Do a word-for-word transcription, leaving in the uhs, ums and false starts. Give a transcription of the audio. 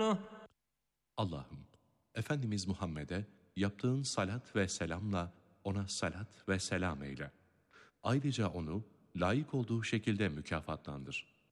ذكره. Allah'ım, Efendimiz Muhammed'e yaptığın salat ve selamla ona salat ve selam eyle. Ayrıca onu layık olduğu şekilde mükafatlandır.